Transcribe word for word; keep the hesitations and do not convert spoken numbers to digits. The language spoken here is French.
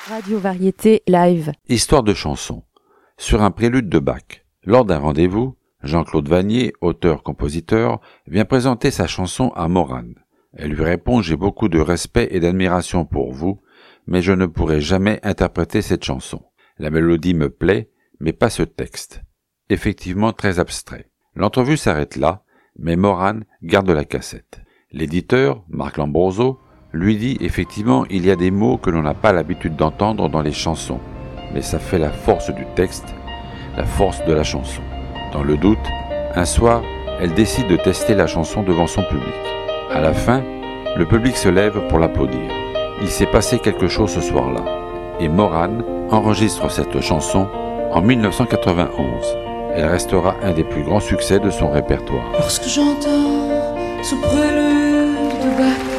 Radio Variété Live. Histoire de chanson. Sur un prélude de Bach. Lors d'un rendez-vous, Jean-Claude Vannier, auteur-compositeur, vient présenter sa chanson à Morane. Elle lui répond « J'ai beaucoup de respect et d'admiration pour vous, mais je ne pourrai jamais interpréter cette chanson. La mélodie me plaît, mais pas ce texte. Effectivement très abstrait. » L'entrevue s'arrête là, mais Morane garde la cassette. L'éditeur, Marc Lambroso, lui dit effectivement il y a des mots que l'on n'a pas l'habitude d'entendre dans les chansons, mais ça fait la force du texte, la force de la chanson. Dans le doute, un soir, elle décide de tester la chanson devant son public. À la fin, le public se lève pour l'applaudir. Il s'est passé quelque chose ce soir-là, et Morane enregistre cette chanson en mille neuf cent quatre-vingt-onze. Elle restera un des plus grands succès de son répertoire. Lorsque j'entends ce prélude de Bach,